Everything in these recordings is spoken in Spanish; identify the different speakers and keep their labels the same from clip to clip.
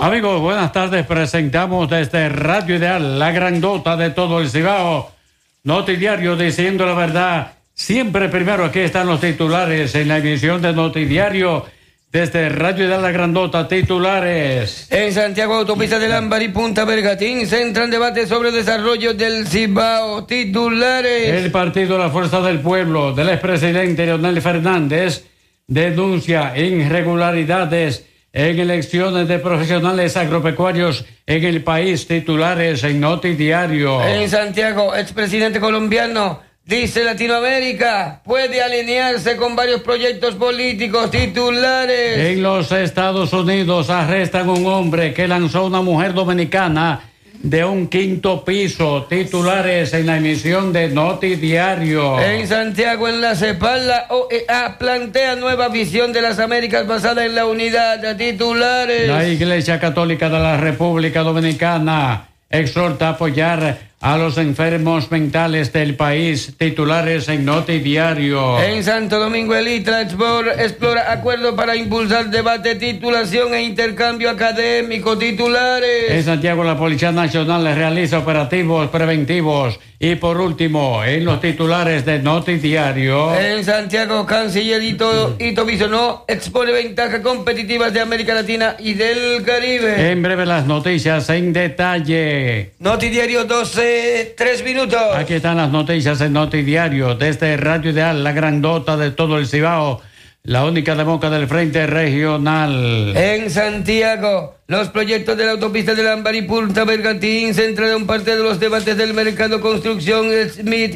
Speaker 1: Amigos, buenas tardes. Presentamos desde Radio Ideal, la grandota de todo el Cibao, Notidiario diciendo la verdad. Siempre primero, aquí están los titulares en la emisión de Notidiario. Desde Radio Ideal, la grandota, titulares.
Speaker 2: En Santiago, autopista del Ámbar y Punta Bergatín, centran debate sobre el desarrollo del Cibao. Titulares.
Speaker 1: El partido La Fuerza del Pueblo del expresidente Leonel Fernández denuncia irregularidades en elecciones de profesionales agropecuarios en el país. Titulares en Notidiario.
Speaker 2: En Santiago, expresidente colombiano dice Latinoamérica puede alinearse con varios proyectos políticos. Titulares.
Speaker 1: En los Estados Unidos arrestan un hombre que lanzó a una mujer dominicana de un quinto piso. Titulares en la emisión de Notidiario.
Speaker 2: En Santiago, en la CEPAL, la OEA plantea nueva visión de las Américas basada en la unidad. Titulares.
Speaker 1: La Iglesia Católica de la República Dominicana exhorta a apoyar a los enfermos mentales del país. Titulares en Notidiario.
Speaker 2: En Santo Domingo, el ITRA explora acuerdo para impulsar debate, titulación e intercambio académico. Titulares.
Speaker 1: En Santiago, la Policía Nacional realiza operativos preventivos. Y por último, en los titulares de Notidiario.
Speaker 2: En Santiago, canciller Ito Bisonó expone ventajas competitivas de América Latina y del Caribe.
Speaker 1: En breve las noticias en detalle.
Speaker 2: Notidiario 12, 3 minutos.
Speaker 1: Aquí están las noticias en Notidiario. Desde Radio Ideal, la grandota de todo el Cibao, la única demócrata del Frente Regional.
Speaker 2: En Santiago, los proyectos de la autopista del Ámbar y Punta Bergatín centraron parte de los debates del mercado construcción Smith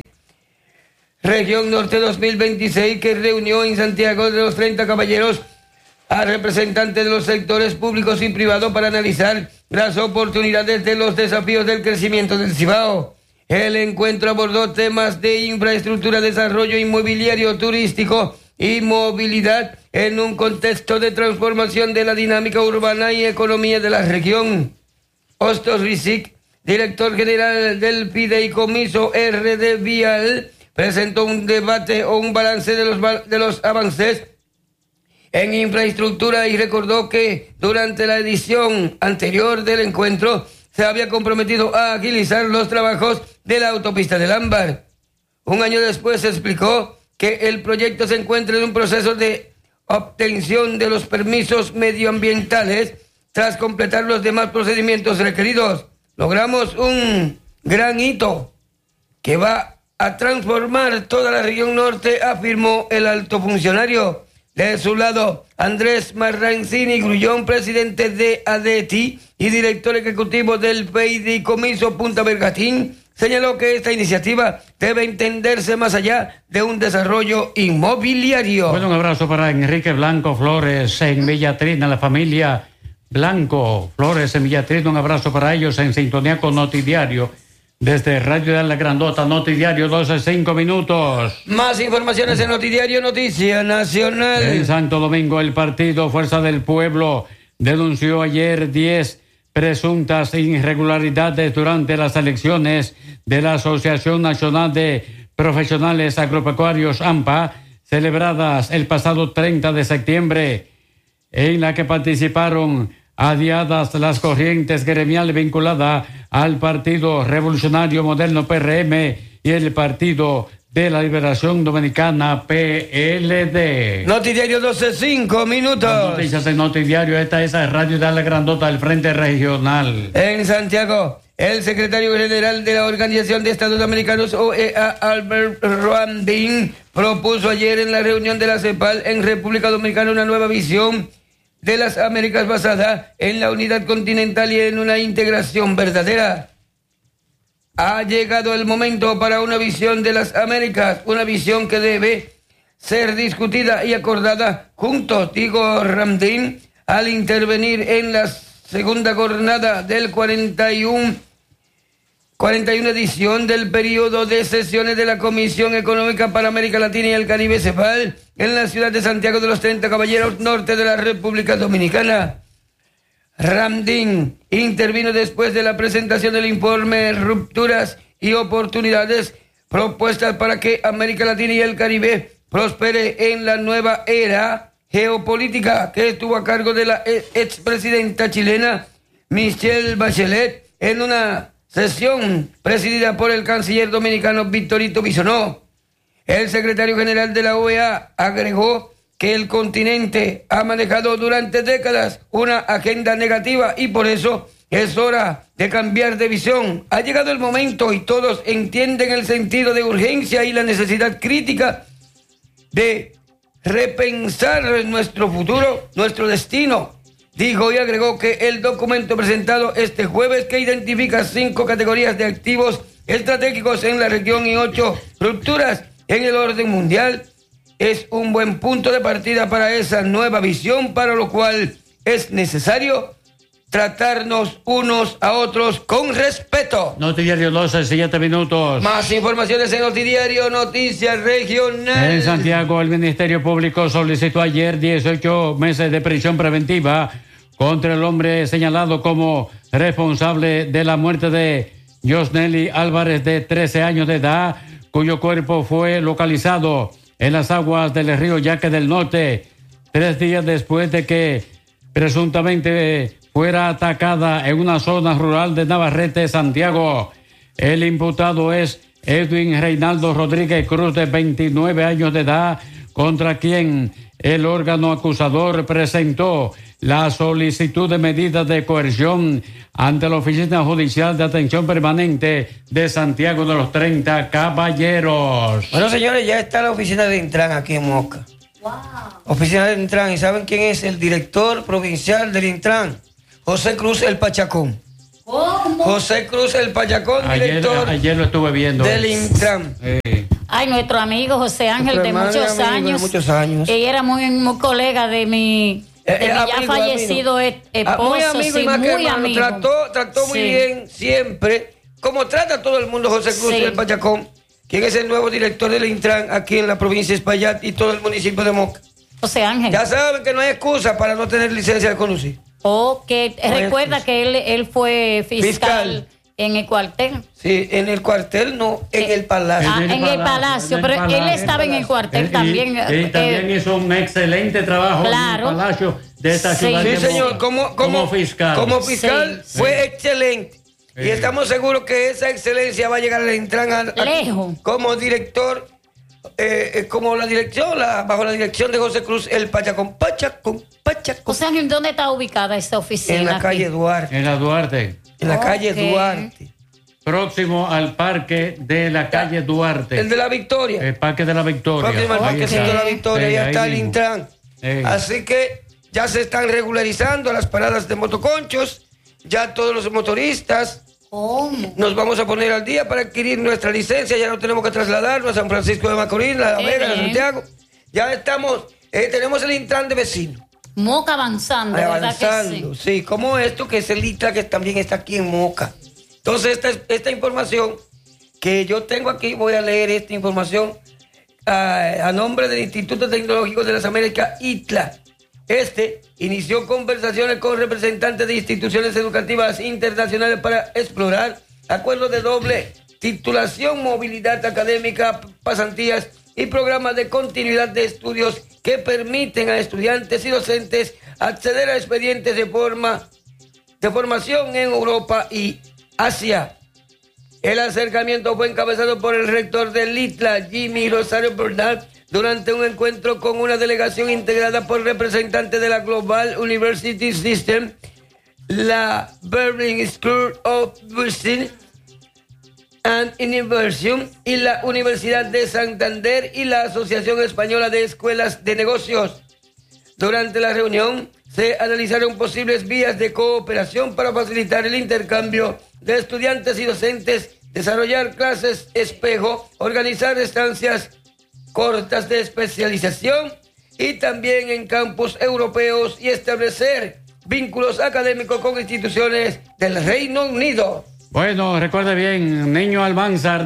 Speaker 2: Región Norte 2026, que reunió en Santiago de los 30 caballeros a representantes de los sectores públicos y privados para analizar las oportunidades de los desafíos del crecimiento del Cibao. El encuentro abordó temas de infraestructura, desarrollo inmobiliario, turístico y movilidad en un contexto de transformación de la dinámica urbana y economía de la región. Hostos Rizik, director general del Fideicomiso RD Vial, presentó un debate o un balance de los avances en infraestructura y recordó que durante la edición anterior del encuentro se había comprometido a agilizar los trabajos de la autopista del Ámbar. Un año después se explicó que el proyecto se encuentra en un proceso de obtención de los permisos medioambientales tras completar los demás procedimientos requeridos. Logramos un gran hito que va a transformar toda la región norte, afirmó el alto funcionario. De su lado, Andrés Marrancini Grullón, presidente de ADETI y director ejecutivo del Fideicomiso Punta Bergatín, señaló que esta iniciativa debe entenderse más allá de un desarrollo inmobiliario.
Speaker 1: Bueno, un abrazo para Enrique Blanco Flores en Villatrina, la familia Blanco Flores en Villatrina. Un abrazo para ellos en sintonía con Notidiario. Desde Radio de la Grandota, Notidiario, 12:05 minutos.
Speaker 2: Más informaciones en Notidiario, Noticia Nacional.
Speaker 1: En Santo Domingo, el partido Fuerza del Pueblo denunció ayer 10 presuntas irregularidades durante las elecciones de la Asociación Nacional de Profesionales Agropecuarios, AMPA, celebradas el pasado 30 de septiembre, en la que participaron adiadas las corrientes gremiales vinculadas al Partido Revolucionario Moderno PRM y el Partido de la Liberación Dominicana PLD.
Speaker 2: Notidiario 12:05 minutos.
Speaker 1: Las noticias en Notidiario. Esta es la Radio de la Grandota del Frente Regional.
Speaker 2: En Santiago, el secretario general de la Organización de Estados Americanos, OEA, Albert Rambin, propuso ayer en la reunión de la CEPAL en República Dominicana una nueva visión de las Américas basada en la unidad continental y en una integración verdadera. Ha llegado el momento para una visión de las Américas, una visión que debe ser discutida y acordada juntos, dijo Ramdin al intervenir en la segunda jornada del 41 edición del periodo de sesiones de la Comisión Económica para América Latina y el Caribe, CEPAL, en la ciudad de Santiago de los 30 Caballeros, norte de la República Dominicana. Ramdin intervino después de la presentación del informe Rupturas y Oportunidades, propuestas para que América Latina y el Caribe prospere en la nueva era geopolítica, que estuvo a cargo de la expresidenta chilena Michelle Bachelet en una sesión presidida por el canciller dominicano Victorino Bisonó. El secretario general de la OEA agregó que el continente ha manejado durante décadas una agenda negativa y por eso es hora de cambiar de visión. Ha llegado el momento y todos entienden el sentido de urgencia y la necesidad crítica de repensar nuestro futuro, nuestro destino, dijo, y agregó que el documento presentado este jueves, que identifica 5 categorías de activos estratégicos en la región y 8 rupturas en el orden mundial, es un buen punto de partida para esa nueva visión, para lo cual es necesario tratarnos unos a otros con respeto.
Speaker 1: Notidiario 12, 7 minutos.
Speaker 2: Más informaciones en Notidiario Noticias Regional.
Speaker 1: En Santiago, el Ministerio Público solicitó ayer 18 meses de prisión preventiva contra el hombre señalado como responsable de la muerte de Josnelly Álvarez, de 13 años de edad, cuyo cuerpo fue localizado en las aguas del río Yaque del Norte, 3 días después de que presuntamente fuera atacada en una zona rural de Navarrete, Santiago. El imputado es Edwin Reinaldo Rodríguez Cruz, de 29 años de edad, contra quien el órgano acusador presentó la solicitud de medidas de coerción ante la Oficina Judicial de Atención Permanente de Santiago de los 30 Caballeros.
Speaker 2: Bueno, señores, ya está la oficina de Intran aquí en Moca. Wow. Oficina de Intran, ¿y saben quién es el director provincial del Intran? José Cruz el Pachacón. ¿Cómo? José Cruz el Pachacón, director.
Speaker 1: Ayer lo estuve viendo.
Speaker 2: Del Intran.
Speaker 3: Ay, nuestro amigo José Ángel, de muchos años. Ella era muy colega de mi ya fallecido esposo.
Speaker 2: Muy amigo, sí, muy amigo. Trató muy bien siempre, como trata todo el mundo, José Cruz el Pachacón, quien es el nuevo director del Intran aquí en la provincia de Espaillat y todo el municipio de Moca.
Speaker 3: José Ángel.
Speaker 2: Ya saben que no hay excusa para no tener licencia de conducir.
Speaker 3: Recuerda que él fue fiscal en el cuartel.
Speaker 2: Sí, en el cuartel no, en el palacio.
Speaker 3: En el palacio, pero él estaba en el cuartel también.
Speaker 1: Y también hizo un excelente trabajo en el palacio de esta ciudad.
Speaker 2: Sí, señor, como fiscal. Como fiscal fue excelente. Y estamos seguros que esa excelencia va a llegar a Intran
Speaker 3: lejos.
Speaker 2: Como director, como la dirección, bajo la dirección de José Cruz el Pachacón.
Speaker 3: O sea, ¿en dónde está ubicada esta oficina?
Speaker 2: En la calle Duarte.
Speaker 1: En la Duarte.
Speaker 2: En la calle Duarte.
Speaker 1: Próximo al parque de la calle Duarte.
Speaker 2: El de la Victoria.
Speaker 1: El parque de la Victoria.
Speaker 2: Próximo al parquecito de la Victoria. Ya está el Intran. Así que ya se están regularizando las paradas de motoconchos. Ya todos los motoristas nos vamos a poner al día para adquirir nuestra licencia. Ya no tenemos que trasladarnos a San Francisco de Macorís, La Vega, Santiago. Ya estamos, tenemos el Intran de vecino.
Speaker 3: Moca avanzando, ¿verdad que
Speaker 2: sí? Como esto, que es el ITRA, que también está aquí en Moca. Entonces, esta información que yo tengo aquí, voy a leer esta información a nombre del Instituto Tecnológico de las Américas, ITLA. Inició conversaciones con representantes de instituciones educativas internacionales para explorar acuerdos de doble titulación, movilidad académica, pasantías y programas de continuidad de estudios que permiten a estudiantes y docentes acceder a expedientes de formación en Europa y Asia. El acercamiento fue encabezado por el rector del ITLA, Jimmy Rosario Bernal, durante un encuentro con una delegación integrada por representantes de la Global University System, la Berlin School of Business and Innovation y la Universidad de Santander y la Asociación Española de Escuelas de Negocios. Durante la reunión se analizaron posibles vías de cooperación para facilitar el intercambio de estudiantes y docentes, desarrollar clases espejo, organizar estancias cortas de especialización y también en campus europeos y establecer vínculos académicos con instituciones del Reino Unido.
Speaker 1: Bueno, recuerde bien, Niño Almanzar,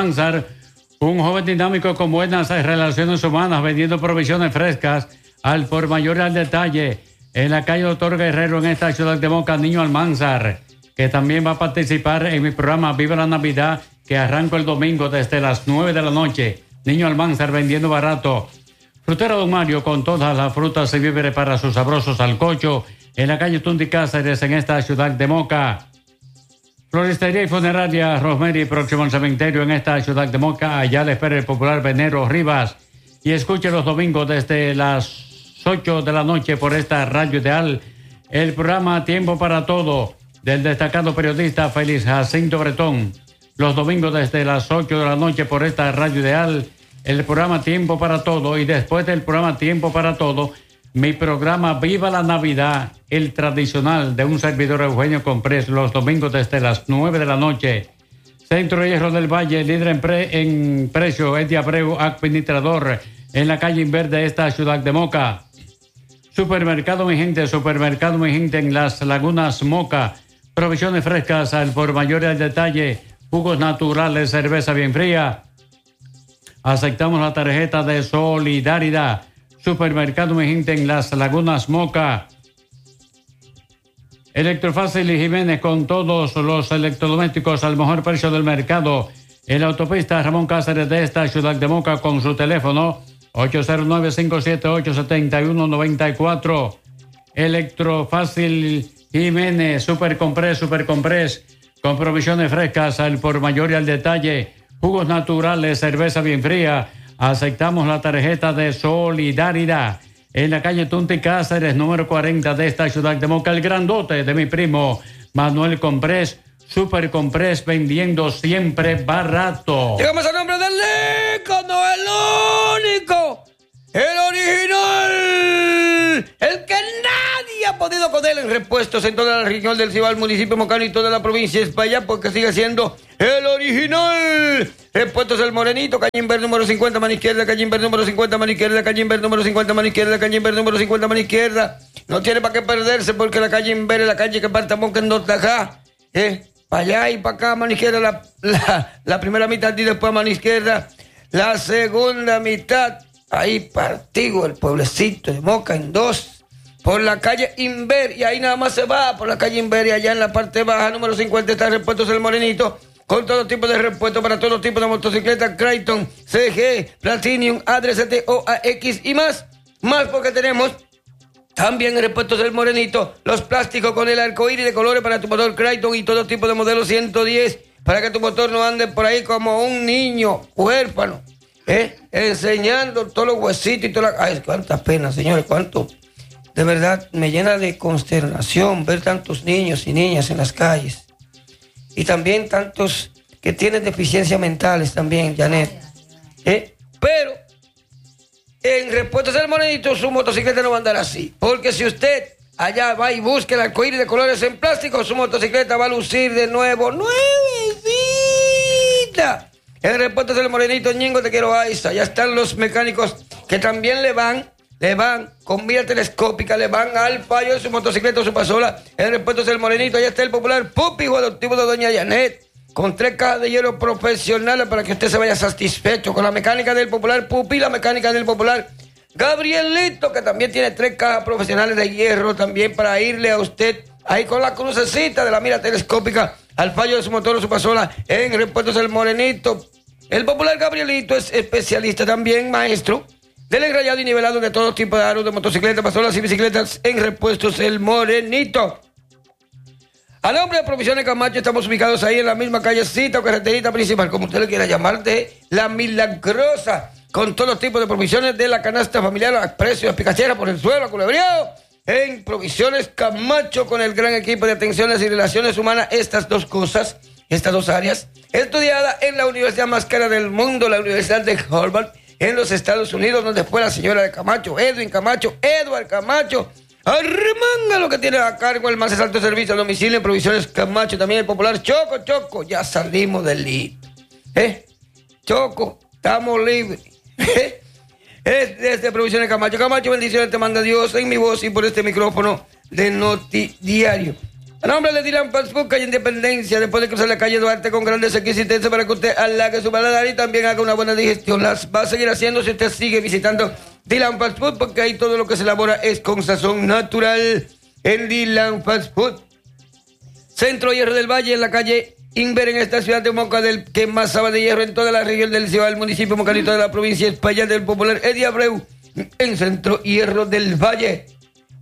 Speaker 1: un joven dinámico con buenas relaciones humanas, vendiendo provisiones frescas al por mayor al detalle en la calle Doctor Guerrero, en esta ciudad de Moca. Niño Almanzar, que también va a participar en mi programa Viva la Navidad, que arranco el domingo desde las 9 de la noche. Niño Almanzar, vendiendo barato. Frutera Don Mario, con todas las frutas y víveres para sus sabrosos sancocho en la calle Tunti Cáceres, en esta ciudad de Moca. Floristería y funeraria Rosemary, próximo al cementerio en esta ciudad de Moca. Allá le espera el popular Venero Rivas. Y escuche los domingos desde las 8 de la noche por esta radio ideal el programa Tiempo para Todo del destacado periodista Félix Jacinto Bretón. Los domingos desde las 8 de la noche por esta radio ideal el programa Tiempo para Todo. Y después del programa Tiempo para Todo, mi programa Viva la Navidad, el tradicional de un servidor Eugenio Comprés, los domingos desde las 9 de la noche. Centro Hierro del Valle, líder en precio, Eddie Abreu, administrador, en la calle Inverde de esta ciudad de Moca. Supermercado Mi Gente en Las Lagunas Moca. Provisiones frescas al por mayor al detalle, jugos naturales, cerveza bien fría. Aceptamos la tarjeta de solidaridad. Supermercado Mi Gente en Las Lagunas Moca. Electrofácil y Jiménez con todos los electrodomésticos al mejor precio del mercado. En la autopista Ramón Cáceres de esta ciudad de Moca con su teléfono 809-578-7194. Electrofácil Jiménez, Supercomprés, con provisiones frescas al por mayor y al detalle, jugos naturales, cerveza bien fría. Aceptamos la tarjeta de solidaridad. En la calle Tunti Cáceres, número 40 de esta ciudad de Moca, el grandote de mi primo Manuel Comprés, Supercomprés, vendiendo siempre barato.
Speaker 2: Llegamos al nombre del ícono, el único, el original, el que nadie ha podido con él en repuestos en toda la región del Cibao, el municipio Mocano y toda la provincia de España, porque sigue siendo el original. Repuestos El Morenito, calle Inver número 50, mano izquierda, calle Inver número 50, mano izquierda, calle Inver número 50, mano izquierda, calle Inver número 50, mano izquierda. No tiene para qué perderse porque la calle Inver es la calle que parte Moca en Dotajá. Para allá y para acá, mano izquierda, la primera mitad y después mano izquierda. La segunda mitad, ahí partido el pueblecito de Moca en dos. Por la calle Inver, y ahí nada más se va por la calle Inver, y allá en la parte baja, número 50, está Repuestos El Morenito, con todo tipo de repuestos para todos tipos de motocicletas, Creighton, CG, Platinum, ADRCT, OAX y más porque tenemos también Repuestos El Morenito, los plásticos con el arcoíris de colores para tu motor Creighton y todo tipo de modelos 110, para que tu motor no ande por ahí como un niño huérfano, enseñando todos los huesitos y toda la... Ay, cuánta pena, señores, cuánto... De verdad, me llena de consternación ver tantos niños y niñas en las calles. Y también tantos que tienen deficiencias mentales también, Janet. Pero en Repuestos El Morenito su motocicleta no va a andar así. Porque si usted allá va y busca el arcoíris de colores en plástico, su motocicleta va a lucir de nuevo, nuevecita. En Repuestos El Morenito, Ñengo, te quiero Aiza. Ya están los mecánicos que también le van con mira telescópica, le van al fallo de su motocicleta o su pasola. En Repuestos El Morenito, allá está el popular Pupi, hijo adoptivo de doña Janet, con 3 cajas de hierro profesionales para que usted se vaya satisfecho con la mecánica del popular Pupi, la mecánica del popular Gabrielito, que también tiene 3 cajas profesionales de hierro también para irle a usted ahí con la crucecita de la mira telescópica al fallo de su motor o su pasola. En Repuestos El Morenito, el popular Gabrielito es especialista también, maestro del enrayado y nivelado de todo tipo de aros de motocicletas, pasolas y bicicletas en Repuestos El Morenito. A nombre de Provisiones Camacho, estamos ubicados ahí en la misma callecita o carreterita principal, como usted le quiera llamar, de La Milagrosa, con todo tipo de provisiones de la canasta familiar a precio de picachera por el suelo, culebreado. En Provisiones Camacho, con el gran equipo de atenciones y relaciones humanas, estas dos áreas, estudiada en la universidad más cara del mundo, la Universidad de Harvard, en los Estados Unidos, donde fue la señora de Camacho, Edward Camacho, arremanga lo que tiene a cargo el más alto servicio a domicilio en Provisiones Camacho, también el popular Choco, ya salimos del lío. Choco, estamos libres. Es desde Provisiones Camacho, bendiciones te manda Dios en mi voz y por este micrófono de Noti Diario. A nombre de Dylan Fast Food, calle Independencia, después de cruzar la calle Duarte con grandes exquisitencias para que usted halague su paladar y también haga una buena digestión. Las va a seguir haciendo si usted sigue visitando Dylan Fast Food, porque ahí todo lo que se elabora es con sazón natural en Dylan Fast Food. Centro Hierro del Valle, en la calle Inver, en esta ciudad de Moca, del que más sabe de hierro en toda la región del Cibao, el municipio mocanito de la provincia de España, del popular Eddie Abreu, en Centro Hierro del Valle.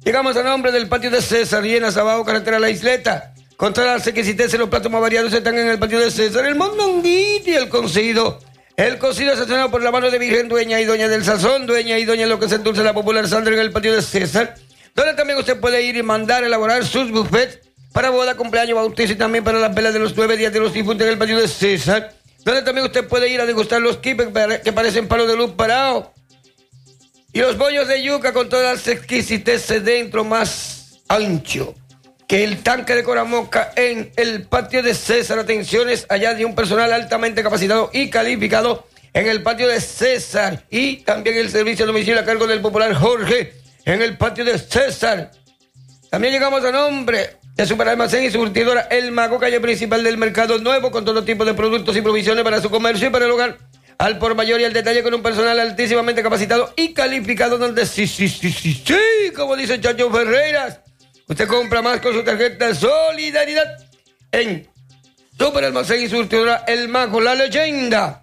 Speaker 2: Llegamos a nombre del patio de César y en Abajo, carretera La Isleta. Controlarse que si los platos más variados están en el patio de César, el mondonguito y el cocido. El cocido sazonado por la mano de Virgen, dueña y doña del sazón, dueña y doña de lo que se endulza la popular Sandra en el patio de César, donde también usted puede ir y mandar elaborar sus buffets para boda, cumpleaños, bautizo y también para las velas de los 9 días de los difuntos en el patio de César, donde también usted puede ir a degustar los kipes que parecen palos de luz parado y los bollos de yuca con todas las exquisiteces dentro, más ancho que el tanque de Coramoca en el patio de César. Atenciones allá de un personal altamente capacitado y calificado en el patio de César, y también el servicio a domicilio a cargo del popular Jorge en el patio de César. También llegamos a nombre de Superalmacén y Surtidora El Mago, calle principal del Mercado Nuevo, con todo tipo de productos y provisiones para su comercio y para el hogar, al por mayor y al detalle, con un personal altísimamente capacitado y calificado, donde sí, como dice Chacho Ferreiras, usted compra más con su tarjeta Solidaridad en Superalmacén y Surtidora El Mago, la leyenda.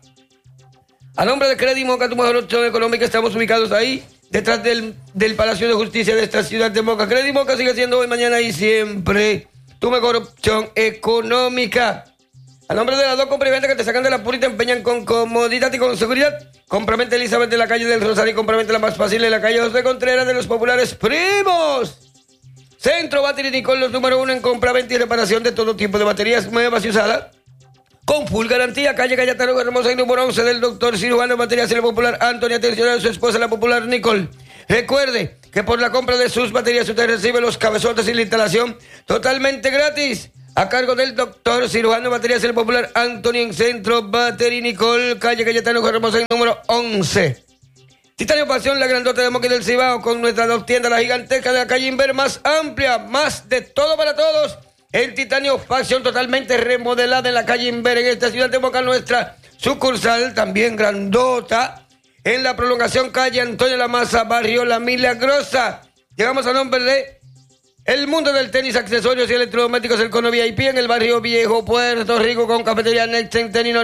Speaker 2: A nombre de Credit Moca, tu mejor opción económica, estamos ubicados ahí, detrás del Palacio de Justicia de esta ciudad de Moca. Credit Moca sigue siendo hoy, mañana y siempre tu mejor opción económica. A nombre de las dos compra y venta que te sacan de la pura y te empeñan con comodidad y con seguridad. Compraventa Elizabeth de la calle del Rosario y compraventa la más fácil de la calle José Contreras de los populares primos. Centro Battery Nicole, los número 1 en compraventa y reparación de todo tipo de baterías nuevas y usadas, con full garantía. Calle Cayetano Hermosa y número 11 del doctor cirujano en baterías y la popular Anthony. Atención a su esposa, la popular Nicole. Recuerde que por la compra de sus baterías usted recibe los cabezotes y la instalación totalmente gratis, a cargo del doctor cirujano en baterías y la popular Anthony en Centro Battery Nicole, calle Cayetano Hermosa y número 11. Titanio Pasión, la grandota de Moca y del Cibao, con nuestras dos tiendas, la gigantesca de la calle Inver, más amplia, más de todo para todos. En Titanio Pasión, totalmente remodelada en la calle Inver, en esta ciudad de Moca, nuestra sucursal, también grandota, en la prolongación calle Antonio La Maza, barrio La Milagrosa. Llegamos a nombre de El Mundo del Tenis, accesorios y electrodomésticos, el Cono VIP, en el barrio Viejo, Puerto Rico, con cafetería Next en Tenis.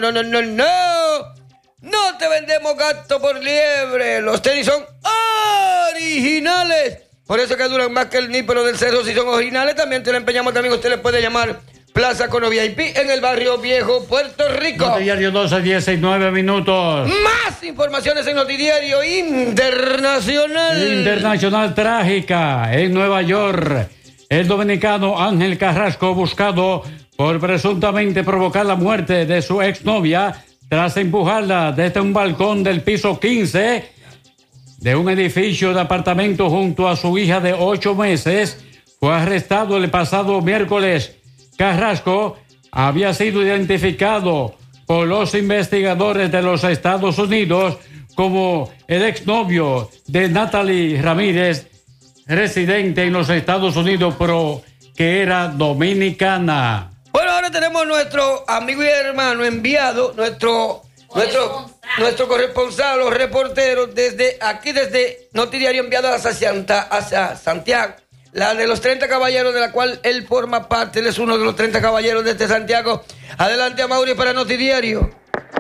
Speaker 2: No te vendemos gato por liebre. Los tenis son originales. Por eso que duran más que el nípero del cerro. Si son originales, también te lo empeñamos. También usted le puede llamar Plaza Cono VIP en el barrio Viejo, Puerto Rico.
Speaker 1: Notidiario 12:19 minutos.
Speaker 2: Más informaciones en Notidiario Internacional.
Speaker 1: Internacional trágica en Nueva York. El dominicano Ángel Carrasco, buscado por presuntamente provocar la muerte de su exnovia tras empujarla desde un balcón del piso 15 de un edificio de apartamento junto a su hija de 8 meses, fue arrestado el pasado miércoles. Carrasco había sido identificado por los investigadores de los Estados Unidos como el exnovio de Natalie Ramírez, residente en los Estados Unidos, pero que era dominicana.
Speaker 2: Bueno, ahora tenemos nuestro amigo y hermano enviado, nuestro corresponsal, los reporteros, desde Notidiario, enviado hacia Santiago. La de los 30 caballeros, de la cual él forma parte. Él es uno de los 30 caballeros de Santiago. Adelante, Amaury, para Notidiario.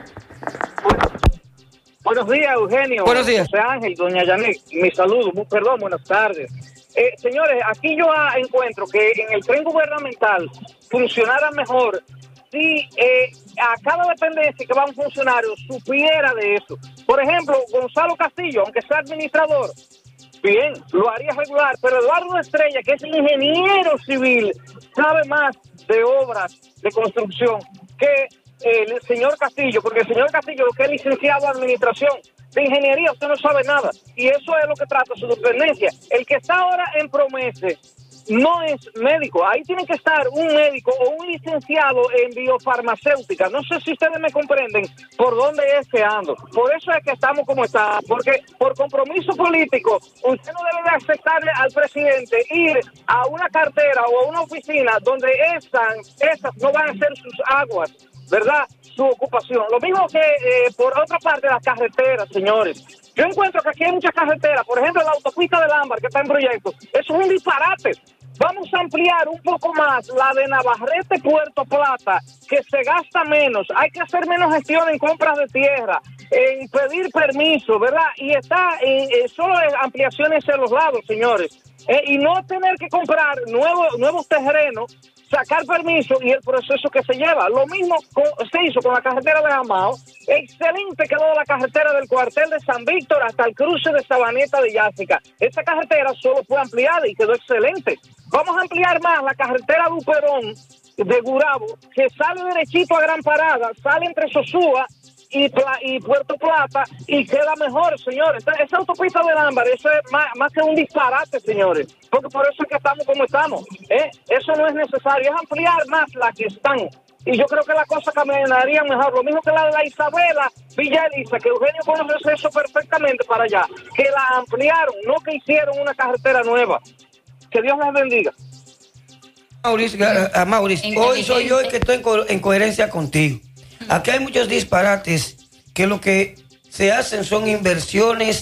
Speaker 4: Buenos días, Eugenio.
Speaker 2: Buenos días.
Speaker 4: José Ángel, doña Yanek, mi saludo, buenas tardes. Señores, aquí yo encuentro que en el tren gubernamental funcionara mejor si a cada dependencia que va un funcionario supiera de eso. Por ejemplo, Gonzalo Castillo, aunque sea administrador, bien, lo haría regular, pero Eduardo Estrella, que es ingeniero civil, sabe más de obras de construcción que el señor Castillo, porque el señor Castillo, que es licenciado en administración, de ingeniería, usted no sabe nada, y eso es lo que trata su dependencia. El que está ahora en Promese no es médico, ahí tiene que estar un médico o un licenciado en biofarmacéutica. No sé si ustedes me comprenden por dónde es que ando. Por eso es que estamos como estamos, porque por compromiso político usted no debe de aceptarle al presidente ir a una cartera o a una oficina donde esas no van a ser sus aguas, ¿verdad? Su ocupación. Lo mismo que por otra parte las carreteras, señores. Yo encuentro que aquí hay muchas carreteras, por ejemplo la autopista del Ámbar que está en proyecto. Eso es un disparate. Vamos a ampliar un poco más la de Navarrete Puerto Plata, que se gasta menos. Hay que hacer menos gestión en compras de tierra, en pedir permiso, ¿verdad? Y está en solo ampliaciones en los lados, señores. y no tener que comprar nuevos terrenos, sacar permiso y el proceso que se lleva. Lo mismo se hizo con la carretera de Amao. Excelente quedó la carretera del cuartel de San Víctor hasta el cruce de Sabaneta de Yásica. Esa carretera solo fue ampliada y quedó excelente. Vamos a ampliar más la carretera Luperón de Gurabo, que sale derechito a Gran Parada, sale entre Sosúa y Puerto Plata y queda mejor, señores. Esa autopista del Ámbar, eso es más que un disparate, señores, porque por eso es que estamos como estamos. Eso no es necesario, es ampliar más las que están. Y yo creo que la cosa caminaría mejor. Lo mismo que la de la Isabela Villa Elisa, que Eugenio conoce eso perfectamente para allá, que la ampliaron, no que hicieron una carretera nueva. Que Dios les bendiga.
Speaker 2: Mauricio, hoy soy yo el que estoy en coherencia contigo. Aquí hay muchos disparates que lo que se hacen son inversiones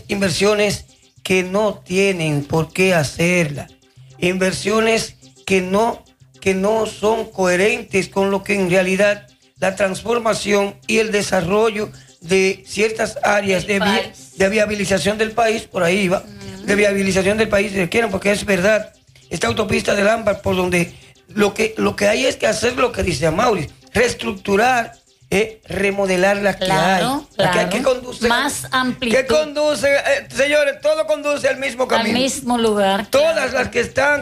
Speaker 2: que no tienen por qué hacerlas. Inversiones que no son coherentes con lo que en realidad la transformación y el desarrollo de ciertas áreas de viabilización del país, por ahí va, de viabilización del país requieren, porque es verdad, esta autopista del Ámbar, por donde lo que hay es que hacer lo que dice Amaury, reestructurar, remodelar las que hay.
Speaker 3: Claro.
Speaker 2: Que conduce,
Speaker 3: más amplitud.
Speaker 2: Que conduce, señores, todo conduce al mismo camino.
Speaker 3: Al mismo lugar.
Speaker 2: Todas las que están,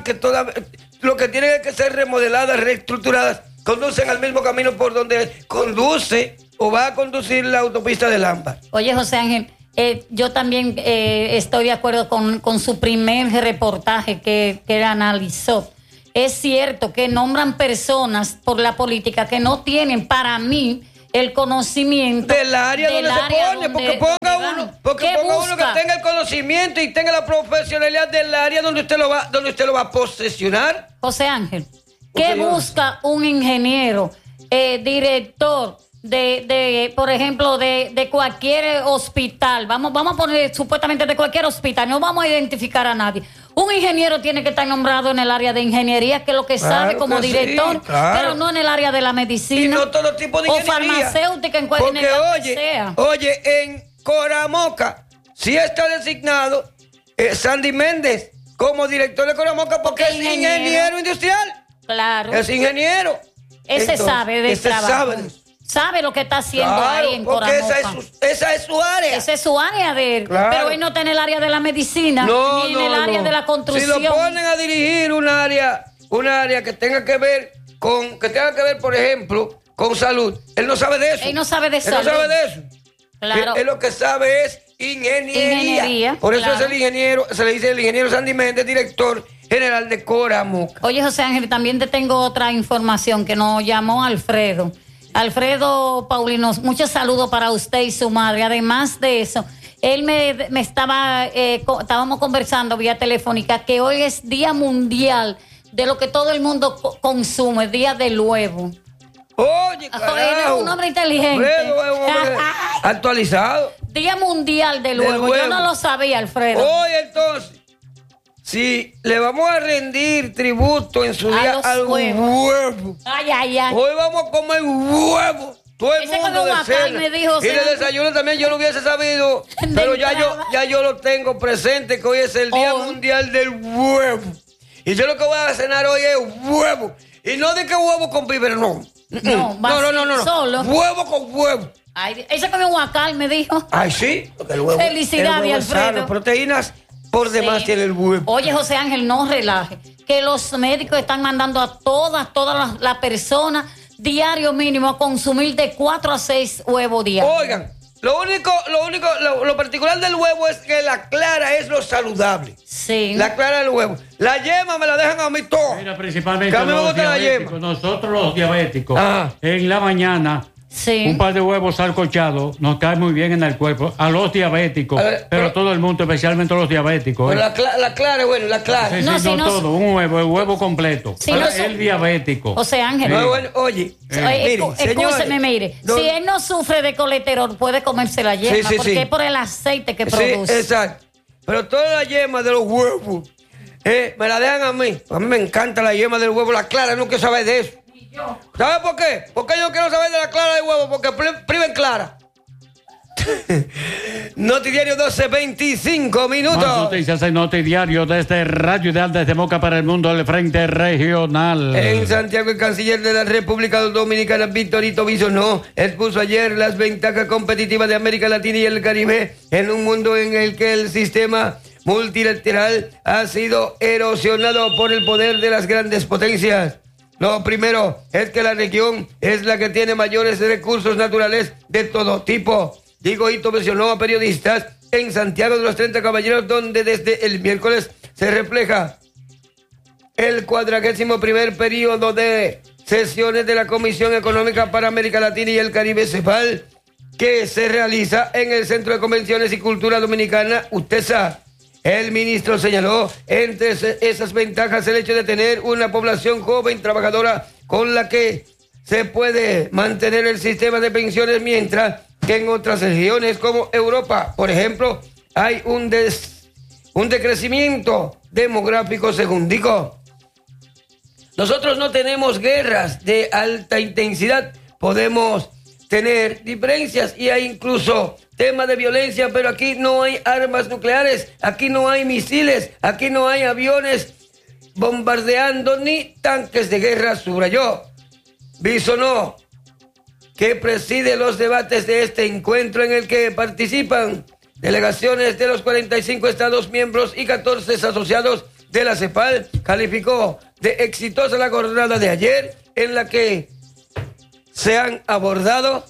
Speaker 2: lo que tienen que ser remodeladas, reestructuradas, conducen al mismo camino por donde conduce o va a conducir la autopista del Ámbar.
Speaker 3: Oye, José Ángel, yo también estoy de acuerdo con su primer reportaje que analizó. Es cierto que nombran personas por la política que no tienen, para mí, el conocimiento
Speaker 2: del área donde se pone, porque ponga uno que tenga el conocimiento y tenga la profesionalidad del área donde usted lo va a posesionar.
Speaker 3: José Ángel, ¿qué busca un ingeniero, director por ejemplo, de cualquier hospital? Vamos a poner supuestamente de cualquier hospital, no vamos a identificar a nadie. Un ingeniero tiene que estar nombrado en el área de ingeniería, que es lo que sabe como director, pero no en el área de la medicina.
Speaker 2: Y no todo tipo de ingeniería.
Speaker 3: O farmacéutica en
Speaker 2: cualquier
Speaker 3: sea.
Speaker 2: Oye, en Coramoca sí está designado Sandy Méndez como director de Coramoca porque es ingeniero industrial.
Speaker 3: Claro.
Speaker 2: Es ingeniero.
Speaker 3: Ese sabe de trabajo. Sabe lo que está haciendo ahí en Coramoca.
Speaker 2: Esa es su área.
Speaker 3: Esa es su área de él. Claro. Pero él no está en el área de la medicina, ni en el área de la construcción.
Speaker 2: Si lo ponen a dirigir un área que tenga que ver, por ejemplo, con salud, él no sabe de eso.
Speaker 3: Él no sabe de salud.
Speaker 2: Él no sabe de eso.
Speaker 3: Claro.
Speaker 2: Él lo que sabe es ingeniería. Por eso es el ingeniero, se le dice el ingeniero Sandy Méndez, director general de Coramoca.
Speaker 3: Oye, José Ángel, también te tengo otra información que nos llamó Alfredo Alfredo Paulino, muchos saludos para usted y su madre. Además de eso, él me estábamos conversando vía telefónica que hoy es Día Mundial de lo que todo el mundo consume, Día del Huevo.
Speaker 2: Oye, carajo.
Speaker 3: Es un hombre inteligente.
Speaker 2: Actualizado.
Speaker 3: Día Mundial del Huevo. Yo no lo sabía, Alfredo.
Speaker 2: Oye, entonces, si le vamos a rendir tributo en su día al huevo.
Speaker 3: Ay.
Speaker 2: Hoy vamos a comer huevo. Todo el mundo de cena.
Speaker 3: Me dijo,
Speaker 2: y de desayuno también yo lo hubiese sabido. Pero ya yo lo tengo presente, que hoy es el Día Mundial del Huevo. Y yo lo que voy a cenar hoy es huevo. Y no de que huevo con víveres, no. No.
Speaker 3: Solo.
Speaker 2: Huevo con huevo.
Speaker 3: Ay, ese comió guacal, me dijo.
Speaker 2: Ay, sí. El huevo,
Speaker 3: felicidades, Alfredo.
Speaker 2: Sano, proteínas por demás tiene el huevo.
Speaker 3: Oye, José Ángel, no relaje. Que los médicos están mandando a todas las personas diario mínimo a consumir de 4 a 6 huevos diarios.
Speaker 2: Oigan, lo particular del huevo es que la clara es lo saludable.
Speaker 3: Sí.
Speaker 2: La clara del huevo. La yema me la dejan a mí todo.
Speaker 1: Mira, principalmente los diabéticos. Nosotros los diabéticos, en la mañana, un par de huevos sancochados nos cae muy bien en el cuerpo. A los diabéticos, pero todo el mundo, especialmente los diabéticos.
Speaker 2: Pero la clara, bueno, la clara.
Speaker 1: Sí, no todo, un huevo, el huevo completo.
Speaker 3: Sí,
Speaker 1: para el diabético.
Speaker 3: José Ángel.
Speaker 2: No, bueno, oye,
Speaker 3: escúcheme, mire. Si él no sufre de colesterol, puede comerse la yema, porque es por el aceite que produce.
Speaker 2: Sí, exacto. Pero toda la yema de los huevos, me la dejan a mí. A mí me encanta la yema del huevo, la clara, no quiero saber de eso. ¿Sabes por qué? Porque yo no quiero saber de la clara del huevo, porque priven clara. Notidiario 12:25 minutos.
Speaker 1: Más noticias en Notidiario desde Radio Ideal, desde Moca para el mundo, el Frente Regional.
Speaker 2: En Santiago, el canciller de la República Dominicana, Victorito Bisonó, expuso ayer las ventajas competitivas de América Latina y el Caribe en un mundo en el que el sistema multilateral ha sido erosionado por el poder de las grandes potencias. Lo primero es que la región es la que tiene mayores recursos naturales de todo tipo. Digo, Hito mencionó a periodistas en Santiago de los 30 Caballeros, donde desde el miércoles se refleja el 41º periodo de sesiones de la Comisión Económica para América Latina y el Caribe, CEPAL, que se realiza en el Centro de Convenciones y Cultura Dominicana, UTESA. El ministro señaló entre esas ventajas el hecho de tener una población joven trabajadora con la que se puede mantener el sistema de pensiones, mientras que en otras regiones como Europa, por ejemplo, hay un decrecimiento demográfico, según dijo. Nosotros no tenemos guerras de alta intensidad, podemos tener diferencias y hay incluso temas de violencia, pero aquí no hay armas nucleares, aquí no hay misiles, aquí no hay aviones bombardeando ni tanques de guerra, subrayó. Bisonó, que preside los debates de este encuentro en el que participan delegaciones de los 45 Estados miembros y 14 asociados de la CEPAL, calificó de exitosa la jornada de ayer en la que se han abordado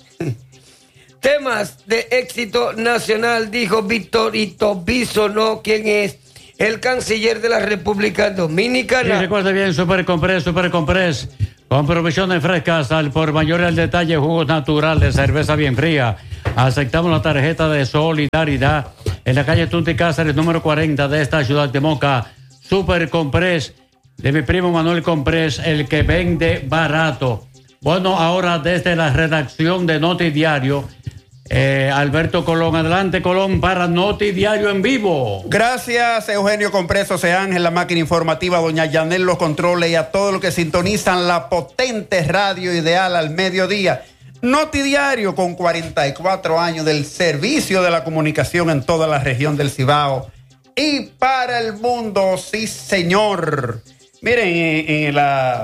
Speaker 2: temas de éxito nacional, dijo Victorito Bisonó, quien es el canciller de la República Dominicana.
Speaker 1: Y recuerde bien, Super Compress, con provisiones frescas al por mayor el detalle, jugos naturales, cerveza bien fría. Aceptamos la tarjeta de solidaridad en la calle Tunti Cáceres, número 40 de esta ciudad de Moca. Super Compress, de mi primo Manuel Compress, el que vende barato. Bueno, ahora desde la redacción de Notidiario, Alberto Colón. Adelante, Colón, para Notidiario en vivo.
Speaker 5: Gracias, Eugenio Compreso, José Ángel, la máquina informativa, doña Yanel, los controles, y a todos los que sintonizan la potente Radio Ideal al mediodía. Notidiario, con 44 años del servicio de la comunicación en toda la región del Cibao y para el mundo, sí señor. Miren,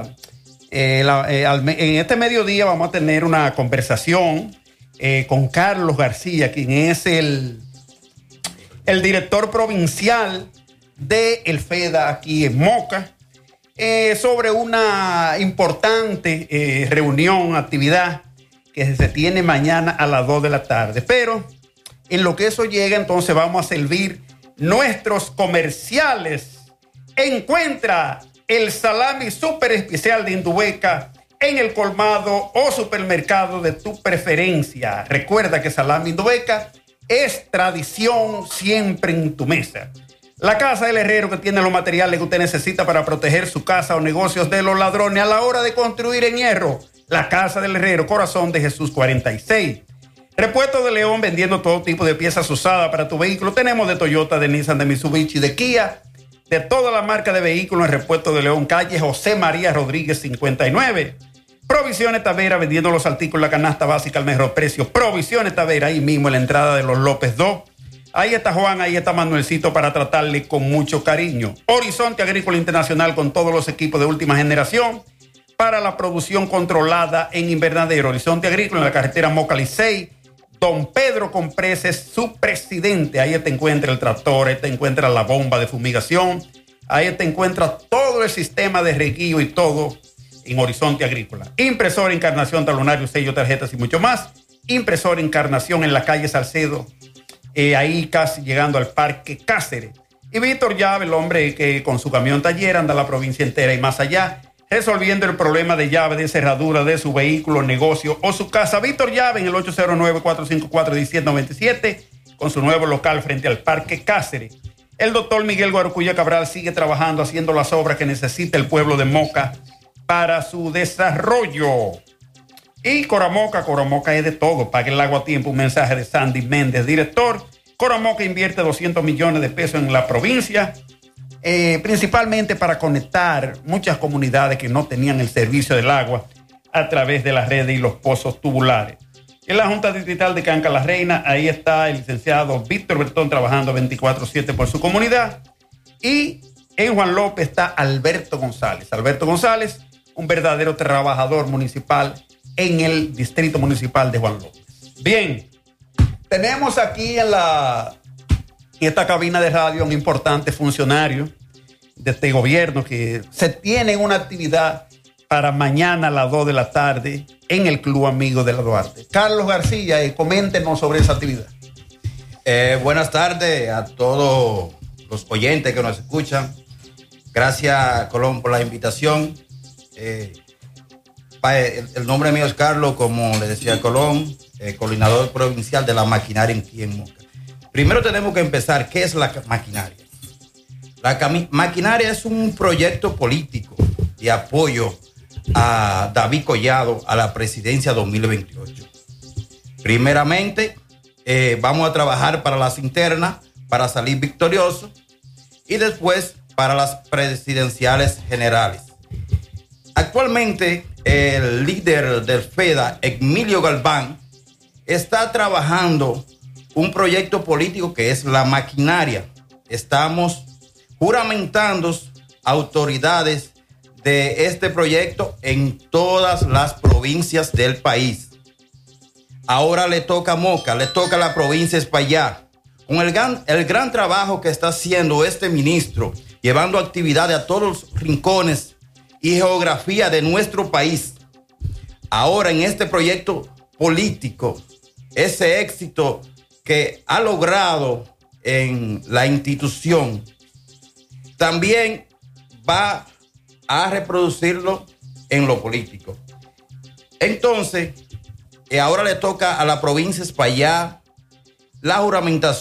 Speaker 5: en este mediodía vamos a tener una conversación con Carlos García, quien es el director provincial de el FEDA aquí en Moca, sobre una importante reunión, actividad que se tiene mañana a las 2 de la tarde. Pero en lo que eso llega, entonces vamos a servir nuestros comerciales. Encuentra el salami súper especial de Indubeca en el colmado o supermercado de tu preferencia. Recuerda que Salami Indubeca es tradición siempre en tu mesa. La Casa del Herrero, que tiene los materiales que usted necesita para proteger su casa o negocios de los ladrones a la hora de construir en hierro. La Casa del Herrero, Corazón de Jesús 46. Repuesto de León, vendiendo todo tipo de piezas usadas para tu vehículo. Tenemos de Toyota, de Nissan, de Mitsubishi, de Kia, de toda la marca de vehículos en Repuesto de León, calle José María Rodríguez 59. Provisiones Tavera, vendiendo los artículos, la canasta básica al mejor precio. Provisiones Tavera, ahí mismo en la entrada de los López 2. Ahí está Juan, ahí está Manuelcito para tratarle con mucho cariño. Horizonte Agrícola Internacional, con todos los equipos de última generación para la producción controlada en invernadero. Horizonte Agrícola en la carretera Moca Licey. Don Pedro Comprés es su presidente. Ahí te encuentra el tractor, ahí te encuentra la bomba de fumigación, ahí te encuentra todo el sistema de reguío y todo en Horizonte Agrícola. Impresora, encarnación, talonario, sello, tarjetas y mucho más. Impresora, encarnación en la calle Salcedo, ahí casi llegando al Parque Cáceres. Y Víctor Llave, el hombre que con su camión taller anda la provincia entera y más allá, resolviendo el problema de llave, de cerradura de su vehículo, negocio o su casa. Víctor Llave en el 809-454-1797 con su nuevo local frente al Parque Cáceres. El doctor Miguel Guarocuya Cabral sigue trabajando, haciendo las obras que necesita el pueblo de Moca para su desarrollo. Y Coramoca es de todo. Pague el agua a tiempo. Un mensaje de Sandy Méndez, director. Coramoca invierte 200 millones de pesos en la provincia, principalmente para conectar muchas comunidades que no tenían el servicio del agua a través de las redes y los pozos tubulares. En la Junta Distrital de Canca la Reina, ahí está el licenciado Víctor Bertón trabajando 24/7 por su comunidad. Y en Juan López está Alberto González. Alberto González, un verdadero trabajador municipal en el distrito municipal de Juan López. Bien, tenemos aquí en esta cabina de radio un importante funcionario de este gobierno que se tiene una actividad para mañana a las 2 de la tarde en el Club Amigo de la Duarte. Carlos García, coméntenos sobre esa actividad.
Speaker 6: Buenas tardes a todos los oyentes que nos escuchan. Gracias, Colón, por la invitación. El nombre mío es Carlos, como le decía Colón, coordinador provincial de la maquinaria aquí en Moca. Primero tenemos que empezar, ¿qué es la maquinaria? La maquinaria es un proyecto político de apoyo a David Collado a la presidencia 2028. Primeramente, vamos a trabajar para las internas, para salir victoriosos, y después para las presidenciales generales. Actualmente, el líder del FEDA, Emilio Galván, está trabajando un proyecto político que es la maquinaria. Estamos juramentando autoridades de este proyecto en todas las provincias del país. Ahora le toca a Moca, le toca a la provincia de Espaillat. Con el gran trabajo que está haciendo este ministro, llevando actividades a todos los rincones y geografía de nuestro país. Ahora en este proyecto político, ese éxito que ha logrado en la institución, también va a reproducirlo en lo político. Entonces, ahora le toca a la provincia de Espaillat la juramentación